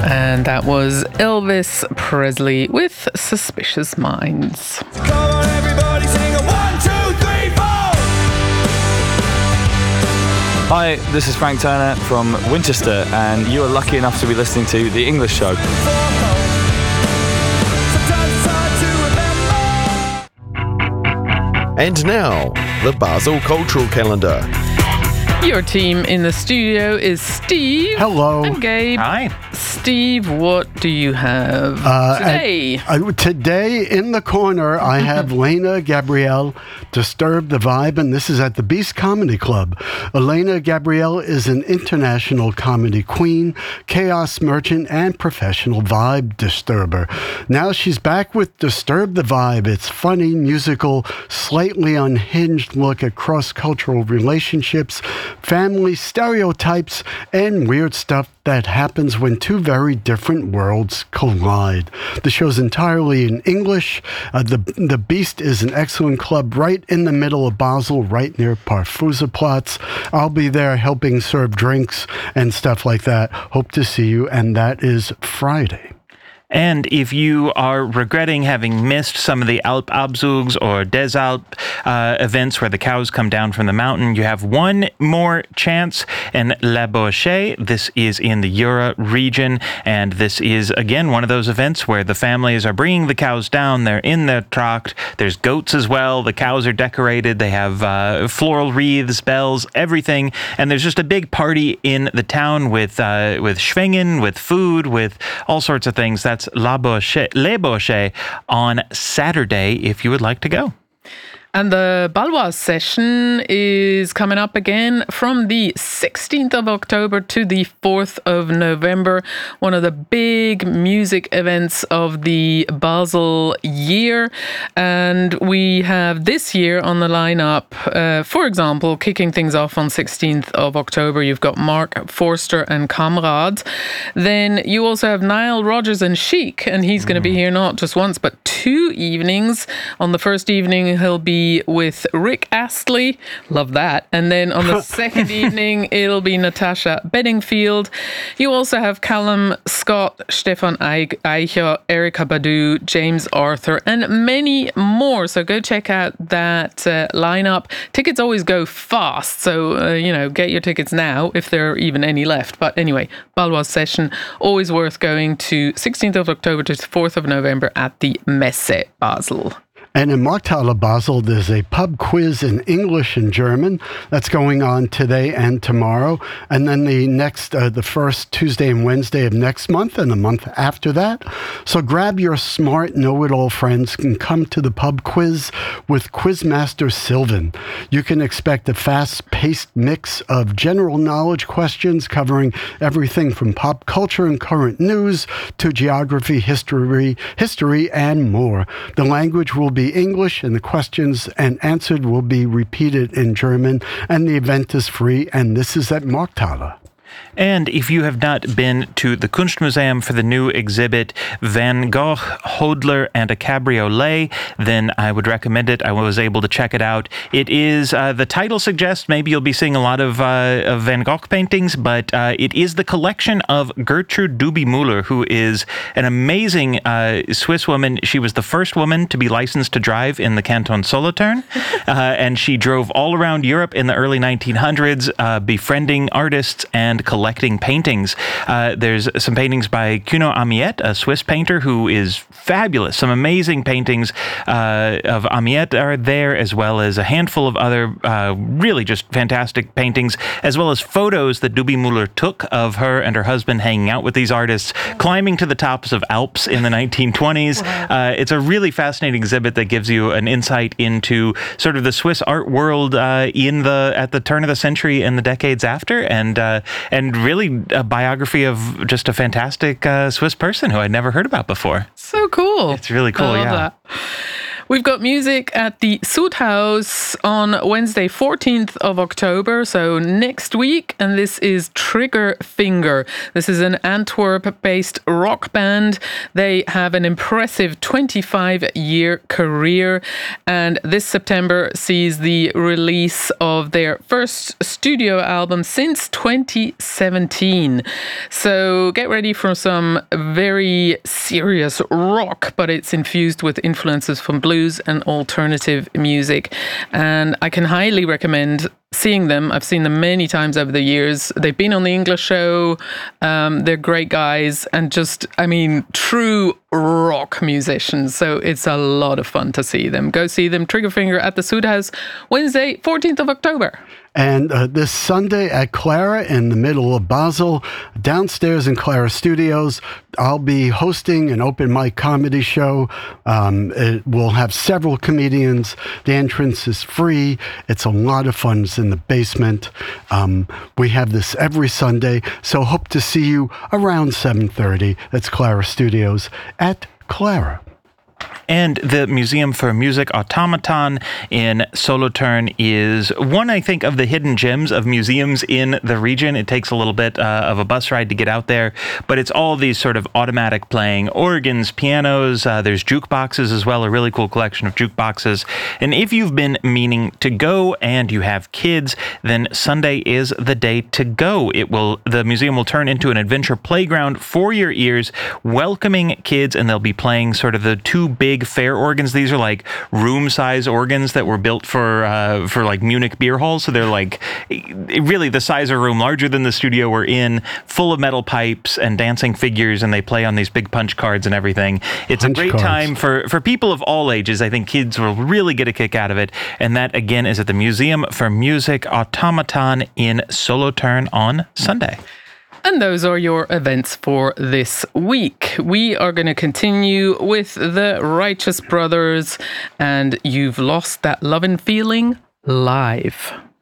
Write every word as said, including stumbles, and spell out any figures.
And that was Elvis Presley with Suspicious Minds. Come on, everybody, sing a one, two, three, four. Hi, this is Frank Turner from Winchester, and you are lucky enough to be listening to The English Show. And now, the Basel Cultural Calendar. Your team in the studio is Steve. Hello. And Gabe. Hi. Steve, what do you have Uh, today? Uh, today in the corner, I have Lena Gabrielle, Disturb the Vibe, and this is at the Beast Comedy Club. Elena Gabrielle is an international comedy queen, chaos merchant, and professional vibe disturber. Now she's back with Disturb the Vibe. It's funny, musical, slightly unhinged look at cross-cultural relationships, family stereotypes, and weird stuff that happens when two very different worlds collide. The show's entirely in English. Uh, the the Beast is an excellent club right in the middle of Basel, right near Parfuserplatz. I'll be there helping serve drinks and stuff like that. Hope to see you, and that is Friday. And if you are regretting having missed some of the Alpabzugs or Des Alpes uh, events where the cows come down from the mountain, you have one more chance in La Boche. This is in the Jura region, and this is, again, one of those events where the families are bringing the cows down. They're in their tracht. There's goats as well. The cows are decorated. They have uh, floral wreaths, bells, everything. And there's just a big party in the town with, uh, with Schwingen, with food, with all sorts of things. That's La Boche, Les Boches on Saturday if you would like to go. And the Baloise session is coming up again from the sixteenth of October to the fourth of November. One of the big music events of the Basel year. And we have this year on the lineup, uh, for example, kicking things off on sixteenth of October, you've got Mark Forster and Kamrad. Then you also have Nile Rodgers and Chic, and he's mm. going to be here not just once, but two evenings. On the first evening, he'll be with Rick Astley. Love that. And then on the second evening, it'll be Natasha Bedingfield. You also have Callum Scott, Stefan Eicher, Erika Badu, James Arthur, and many more. So go check out that uh, lineup. Tickets always go fast. So, uh, you know, get your tickets now if there are even any left. But anyway, Baloise session, always worth going to sixteenth of October to fourth of November at the Messe Basel. And in Markthalle Basel, there's a pub quiz in English and German that's going on today and tomorrow. And then the next, uh, the first Tuesday and Wednesday of next month and a month after that. So grab your smart know-it-all friends and come to the pub quiz with Quizmaster Sylvan. You can expect a fast-paced mix of general knowledge questions covering everything from pop culture and current news to geography, history, history, and more. The language will be English, and the questions and answered will be repeated in German, and the event is free, and this is at Markthalle. And if you have not been to the Kunstmuseum for the new exhibit Van Gogh, Hodler, and a Cabriolet, then I would recommend it. I was able to check it out. It is, uh, the title suggests maybe you'll be seeing a lot of, uh, of Van Gogh paintings, but uh, it is the collection of Gertrude Duby-Muller, who is an amazing uh, Swiss woman. She was the first woman to be licensed to drive in the Canton Solothurn, uh, and she drove all around Europe in the early nineteen hundreds, uh, befriending artists and collecting paintings. Uh, there's some paintings by Kuno Amiet, a Swiss painter who is fabulous. Some amazing paintings uh, of Amiet are there, as well as a handful of other uh, really just fantastic paintings, as well as photos that Duby-Muller took of her and her husband hanging out with these artists, climbing to the tops of Alps in the nineteen twenties. Wow. Uh, it's a really fascinating exhibit that gives you an insight into sort of the Swiss art world uh, in the at the turn of the century and the decades after, and uh, and really a biography of just a fantastic uh, Swiss person who I'd never heard about before. So cool. It's really cool, I love yeah. that. We've got music at the Zoethuis on Wednesday, fourteenth of October, so next week, and this is Trigger Finger. This is an Antwerp-based rock band. They have an impressive twenty-five-year career, and this September sees the release of their first studio album since twenty seventeen. So get ready for some very serious rock, but it's infused with influences from blues and alternative music. And I can highly recommend seeing them. I've seen them many times over the years. They've been on the English show. Um, they're great guys and just, I mean, true rock musicians. So it's a lot of fun to see them. Go see them, Triggerfinger, at the Zoethuis, Wednesday, fourteenth of October. And uh, this Sunday at Clara in the middle of Basel, downstairs in Clara Studios, I'll be hosting an open mic comedy show. Um, it will have several comedians. The entrance is free. It's a lot of fun. It's in the basement. Um, we have this every Sunday, so hope to see you around seven thirty. That's Clara Studios at Clara. And the Museum for Music Automaton in Solothurn is one, I think, of the hidden gems of museums in the region. It takes a little bit uh, of a bus ride to get out there, but it's all these sort of automatic playing organs, pianos. Uh, there's jukeboxes as well, a really cool collection of jukeboxes. And if you've been meaning to go and you have kids, then Sunday is the day to go. It will the museum will turn into an adventure playground for your ears, welcoming kids, and they'll be playing sort of the two big fair organs. These are like room-size organs that were built for uh, for like Munich beer halls. So they're like really the size of a room, larger than the studio we're in, full of metal pipes and dancing figures, and they play on these big punch cards and everything. It's punch a great cards. time for, for people of all ages. I think kids will really get a kick out of it. And that, again, is at the Museum for Music Automaton in Solothurn on Sunday. And those are your events for this week. We are going to continue with the Righteous Brothers and You've Lost That Lovin' Feeling live.